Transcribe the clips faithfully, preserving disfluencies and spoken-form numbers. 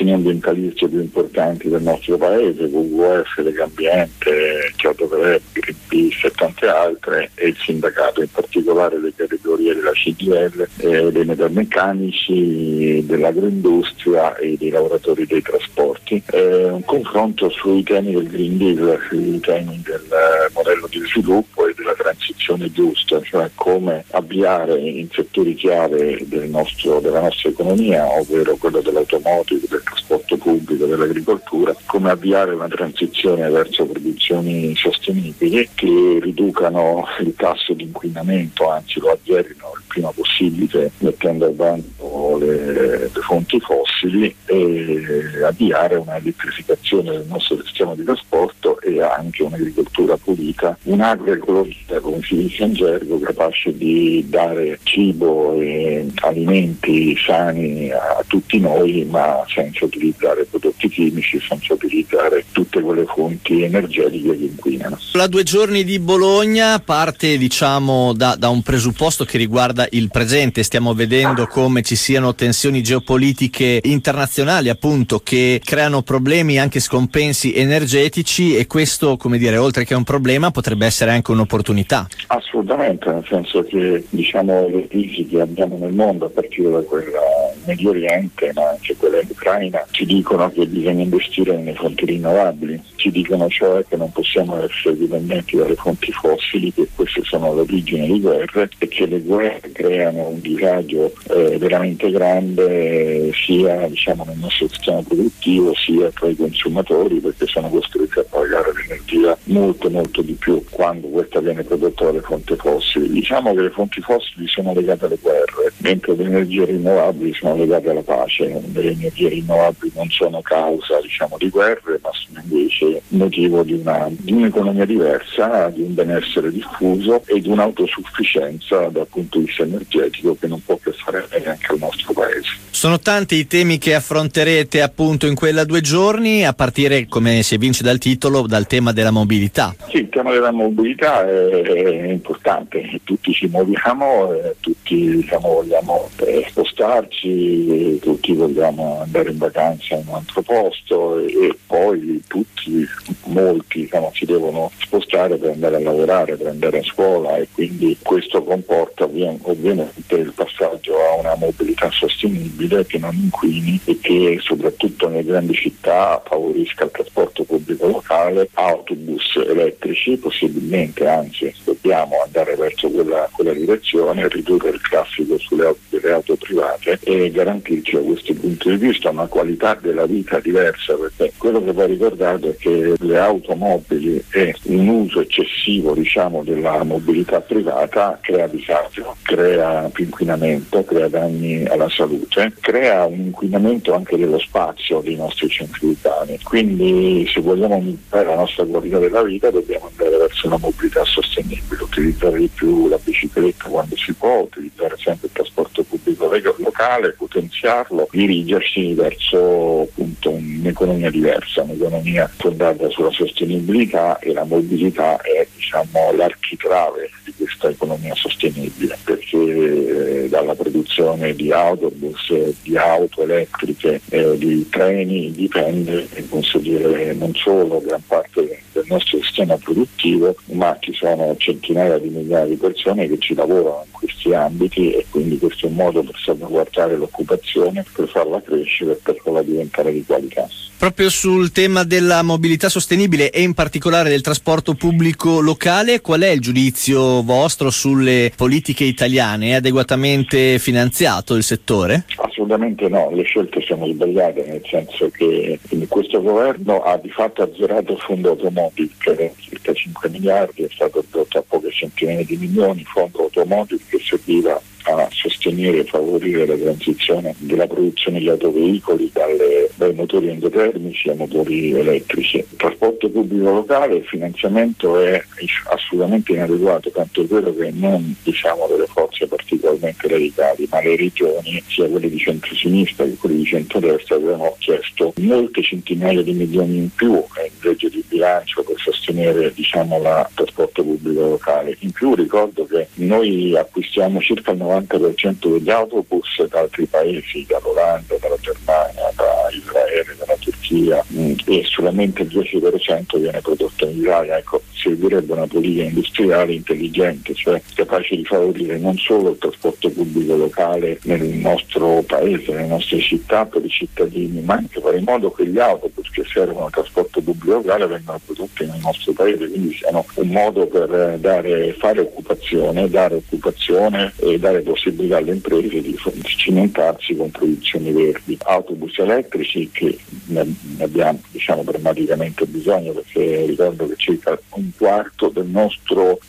istituzioni ambientaliste più importanti del nostro paese, W W F, Legambiente, Kyoto Club, Greenpeace e tante altre, e il sindacato, in particolare le categorie della C D L, eh, dei metalmeccanici, dell'agroindustria e dei lavoratori dei trasporti. Eh, un confronto sui temi del Green Deal, sui temi del modello di sviluppo e della transizione giusta, cioè come avviare in settori chiave del nostro, della nostra economia, ovvero quello dell'automotive, del trasporto pubblico, dell'agricoltura, come avviare una transizione verso produzioni sostenibili che riducano il tasso di inquinamento, anzi lo azzerino il prima possibile mettendo al bando le, le fonti fossili, e avviare una elettrificazione del nostro sistema di trasporto e anche un'agricoltura pulita, un'agroecologia, come si dice in gergo, capace di dare cibo e alimenti sani a tutti noi, ma senza utilizzare prodotti chimici, senza utilizzare tutte quelle fonti energetiche che inquinano. La due giorni di Bologna parte, diciamo, da, da un presupposto che riguarda il presente. Stiamo vedendo come ci siano tensioni geopolitiche internazionali, appunto, che creano problemi, anche scompensi energetici, e questo, come dire, oltre che un problema, potrebbe essere anche un'opportunità. Assolutamente, nel senso che, diciamo, le crisi che abbiamo nel mondo, a partire da quella in Medio Oriente, ma anche quella in Ucraina, ci dicono che bisogna investire nelle fonti rinnovabili, ci dicono cioè che non possiamo essere dipendenti dalle fonti fossili, che queste sono l'origine di guerre e che le guerre creano un disagio eh, veramente grande, sia, diciamo, nel nostro sistema produttivo, sia tra i consumatori, perché sono costretti a pagare l'energia molto molto di più quando questa viene prodotta dalle fonti fossili. Diciamo che le fonti fossili sono legate alle guerre, mentre le energie rinnovabili sono legate alla pace. Le energie rinnovabili non sono causa, diciamo, di guerre, ma sono invece motivo di, una, di un'economia diversa, di un benessere diffuso e di un'autosufficienza dal punto di vista energetico che non può che fare neanche al nostro paese. Sono tanti i temi che affronterete appunto in quella due giorni, a partire, come si evince dal titolo, dal tema della mobilità. Sì, il tema della mobilità è, è importante, tutti ci muoviamo, eh, tutti, diciamo, vogliamo eh, spostarci, tutti vogliamo andare in vacanza in un altro posto, e, e poi tutti, molti, diciamo, si devono spostare per andare a lavorare, per andare a scuola, e quindi questo comporta ovviamente il passaggio a una mobilità sostenibile che non inquini e che soprattutto nelle grandi città favorisca il trasporto pubblico locale, autobus elettrici, possibilmente, anzi dobbiamo andare verso quella, quella direzione, ridurre il traffico sulle auto, delle auto private e garantirci da questo punto di vista una qualità della vita diversa, perché quello che va ricordato è che le automobili e un uso eccessivo, diciamo, della mobilità privata crea disagio, crea più inquinamento, crea danni alla salute, crea un inquinamento anche dello spazio dei nostri centri urbani. Quindi se vogliamo migliorare la nostra qualità della vita dobbiamo andare verso una mobilità sostenibile, utilizzare di più la bicicletta quando si può, utilizzare sempre il trasporto pubblico locale, potenziarlo, dirigersi verso appunto un'economia diversa, un'economia fondata sulla sostenibilità, e la mobilità è, diciamo, l'architrave di questa economia sostenibile, perché eh, dalla produzione di autobus, di auto elettriche, eh, di treni dipende, posso dire, non solo gran parte del nostro sistema produttivo, ma ci sono centinaia di migliaia di persone che ci lavorano in questi ambiti, e quindi questo è un modo per salvaguardare l'occupazione, per farla crescere e per farla diventare di qualità. Proprio sul tema della mobilità sostenibile e in particolare del trasporto pubblico locale, qual è il giudizio vostro sulle politiche italiane? È adeguatamente finanziato il settore? Assolutamente no, le scelte sono sbagliate, nel senso che questo governo ha di fatto azzerato il fondo automobile, che era circa cinque miliardi, è stato ridotto a poche centinaia di milioni, fondo automobile che serviva a sostenere e favorire la transizione della produzione di autoveicoli dalle, dai motori endotermici ai motori elettrici. Il trasporto pubblico locale, il finanziamento è assolutamente inadeguato, tanto è vero che non, diciamo, delle forze particolarmente radicali, ma le regioni, sia quelle di centrosinistra che quelle di centrodestra, avevano chiesto molte centinaia di milioni in più in legge di bilancio per sostenere, diciamo, il trasporto pubblico locale. In più ricordo che noi acquistiamo circa il novanta per cento degli autobus da altri paesi, dall'Olanda, dalla Germania, da Israele, Turchia mh, e solamente il dieci per cento viene prodotto in Italia. Ecco, servirebbe una politica industriale intelligente, cioè capace di favorire non solo il trasporto pubblico locale nel nostro paese, nelle nostre città per i cittadini, ma anche fare in modo che gli autobus che servono al trasporto pubblico locale vengano prodotti nel nostro paese, quindi siano un modo per dare, fare occupazione, dare occupazione e dare possibilità alle imprese di cimentarsi con produzioni verdi. Autobus elettrici che ne abbiamo diciamo drammaticamente bisogno, perché ricordo che circa un quarto del nostro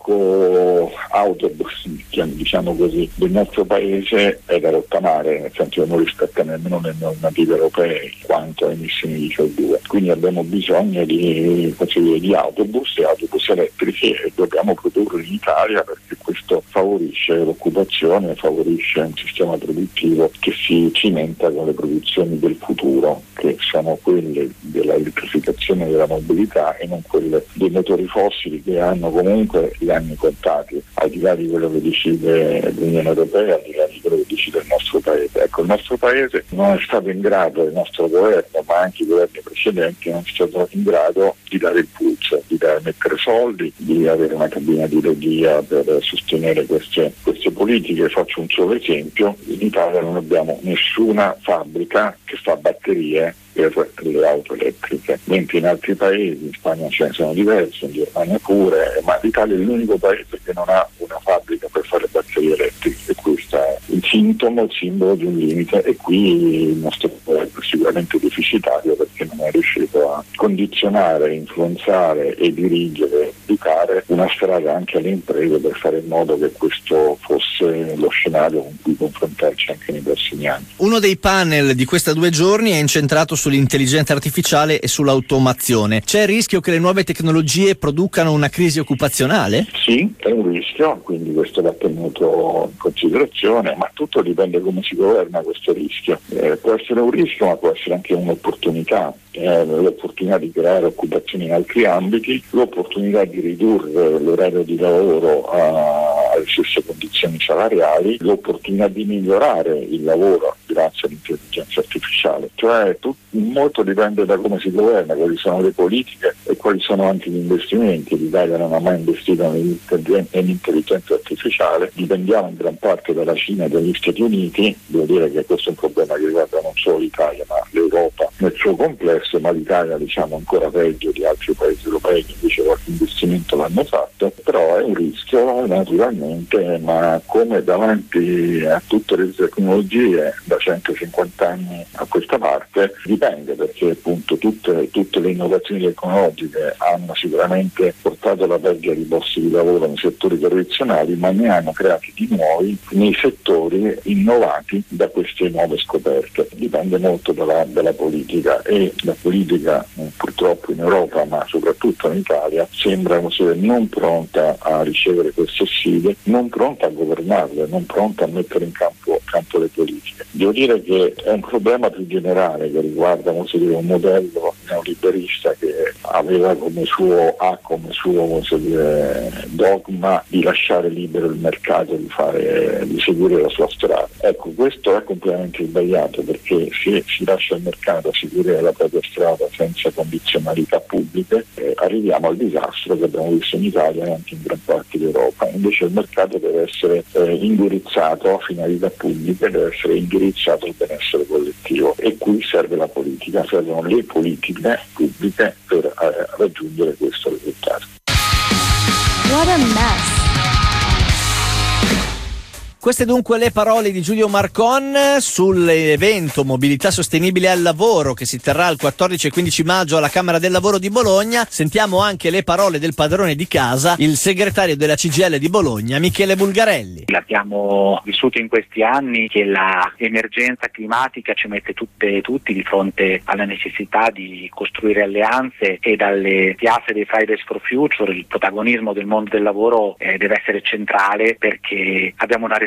parco autobus, diciamo così, del nostro paese è da rottamare, nel senso che non rispetta nemmeno le normative europee quanto a emissioni di C O due. Quindi abbiamo bisogno di, dire, di autobus e autobus elettrici e dobbiamo produrre in Italia, perché questo favorisce l'occupazione, favorisce un sistema produttivo che si cimenta con le produzioni del futuro, che sono quelle della elettrificazione della mobilità e non quelle dei motori fossili, che hanno comunque gli anni contati, al di là di quello che decide l'Unione Europea, al di là di quello che decide il nostro paese. Ecco, il nostro paese non è stato in grado, il nostro governo, ma anche i governi precedenti, non è stato in grado di dare impulso, di dare, mettere soldi, di avere una cabina di regia per sostenere queste, queste politiche. Faccio un solo esempio: in Italia non abbiamo nessuna fabbrica che fa batterie per le auto elettriche, mentre in altri paesi, in Spagna ce ne sono diverse, in Germania pure, ma l'Italia è l'unico paese che non ha una fabbrica per fare batterie elettriche, e questo è il sintomo, il simbolo di un limite, e qui il nostro governo è sicuramente deficitario, perché non è riuscito a condizionare, influenzare e dirigere, educare una strada anche alle imprese per fare in modo che questo fosse lo scenario con cui confrontarci anche nei prossimi anni. Uno dei panel di questi due giorni è incentrato sull'intelligenza artificiale e sull'automazione. C'è il rischio che le nuove tecnologie producano una crisi occupazionale? Sì, è un rischio, quindi questo va tenuto in considerazione, ma tutto dipende come si governa questo rischio. Eh, può essere un rischio, ma può essere anche un'opportunità. Eh, l'opportunità di creare occupazione in altri ambiti, l'opportunità di ridurre l'orario di lavoro a, alle stesse condizioni salariali, l'opportunità di migliorare il lavoro grazie all'intelligenza artificiale. Cioè tutto, molto dipende da come si governa, quali sono le politiche e quali sono anche gli investimenti. L'Italia non ha mai investito nell'intelligenza artificiale, dipendiamo in gran parte dalla Cina e dagli Stati Uniti. Devo dire che questo è un problema che riguarda non solo l'Italia ma l'Europa nel suo complesso, ma l'Italia diciamo ancora peggio di altri paesi europei che invece qualche investimento l'hanno fatto. Però è un rischio naturalmente, ma come davanti a tutte le tecnologie da centocinquanta anni a questa parte dipende, perché appunto tutte, tutte le innovazioni tecnologiche hanno sicuramente portato alla perdita di posti di lavoro nei settori tradizionali, ma ne hanno creati di nuovi nei settori innovati da queste nuove scoperte. Dipende molto dalla, dalla politica, e la politica eh, purtroppo in Europa, ma soprattutto in Italia, sembra non pronta a ricevere queste sfide, non pronta a governarle, non pronta a mettere in campo, campo le politiche. Devo dire che è un problema più generale che riguarda dire, un modello neoliberista che aveva come suo, ha come suo dire, dogma di lasciare libero il mercato di, fare, di seguire la sua strada. Ecco, questo è completamente sbagliato, perché se si lascia il mercato a seguire la propria strada senza condizionalità pubbliche, eh, arriviamo al disastro che abbiamo visto in Italia e anche in gran parte d'Europa. Invece il mercato deve essere eh, indirizzato a finalità pubbliche, deve essere indirizzato al benessere collettivo, e qui serve la politica, servono le politiche pubbliche per eh, raggiungere questo risultato. What a mess. Queste dunque le parole di Giulio Marcon sull'evento Mobilità Sostenibile al Lavoro che si terrà il quattordici e quindici maggio alla Camera del Lavoro di Bologna. Sentiamo anche le parole del padrone di casa, il segretario della C G I L di Bologna, Michele Bulgarelli. L'abbiamo vissuto in questi anni che la emergenza climatica ci mette tutte, tutti di fronte alla necessità di costruire alleanze, e dalle piazze dei Fridays for Future il protagonismo del mondo del lavoro eh, deve essere centrale, perché abbiamo una responsabilità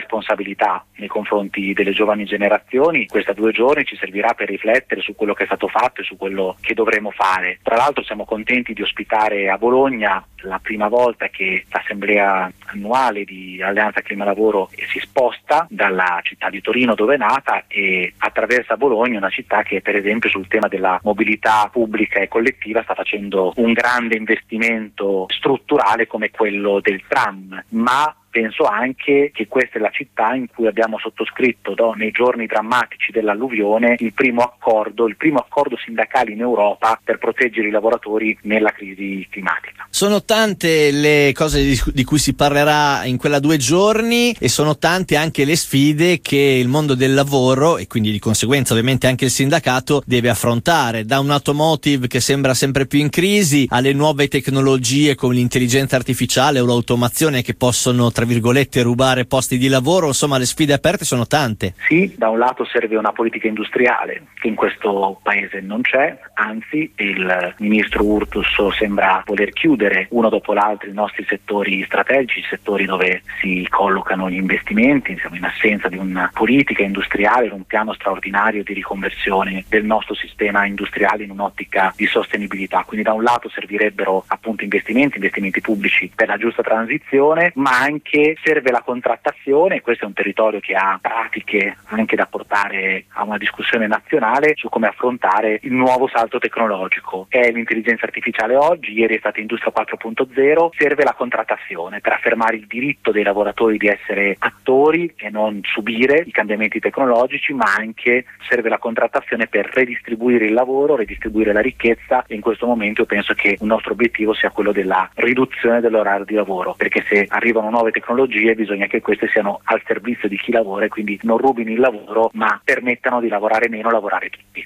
responsabilità nei confronti delle giovani generazioni. Questa due giorni ci servirà per riflettere su quello che è stato fatto e su quello che dovremo fare. Tra l'altro siamo contenti di ospitare a Bologna la prima volta che l'assemblea annuale di Alleanza Clima Lavoro si sposta dalla città di Torino dove è nata e attraversa Bologna, una città che per esempio sul tema della mobilità pubblica e collettiva sta facendo un grande investimento strutturale come quello del tram, ma penso anche che questa è la città in cui abbiamo sottoscritto no, nei giorni drammatici dell'alluvione il primo accordo, il primo accordo sindacale in Europa per proteggere i lavoratori nella crisi climatica. Sono tante le cose di, di cui si parlerà in quella due giorni e sono tante anche le sfide che il mondo del lavoro e quindi di conseguenza ovviamente anche il sindacato deve affrontare, da un automotive che sembra sempre più in crisi alle nuove tecnologie come l'intelligenza artificiale o l'automazione che possono tra virgolette rubare posti di lavoro. Insomma, le sfide aperte sono tante. Sì, da un lato serve una politica industriale che in questo paese non c'è, anzi il ministro Urtus sembra voler chiudere uno dopo l'altro i nostri settori strategici, settori dove si collocano gli investimenti. Siamo in assenza di una politica industriale, un piano straordinario di riconversione del nostro sistema industriale in un'ottica di sostenibilità. Quindi da un lato servirebbero appunto investimenti, investimenti pubblici per la giusta transizione, ma anche serve la contrattazione. Questo è un territorio che ha pratiche anche da portare a una discussione nazionale su come affrontare il nuovo salto tecnologico. È l'intelligenza artificiale oggi, ieri è stata Industria quattro punto zero, serve la contrattazione per affermare il diritto dei lavoratori di essere attori e non subire i cambiamenti tecnologici, ma anche serve la contrattazione per redistribuire il lavoro, redistribuire la ricchezza, e in questo momento io penso che il nostro obiettivo sia quello della riduzione dell'orario di lavoro, perché se arrivano nuove tecnologie bisogna che queste siano al servizio di chi lavora e quindi non rubino il lavoro ma permettano di lavorare meno, lavorare tutti.